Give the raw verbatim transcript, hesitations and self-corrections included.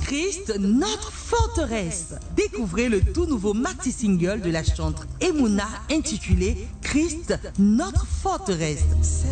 Christ, notre forteresse. Découvrez le tout nouveau maxi-single de la chanteuse Emouna intitulé Christ, notre forteresse.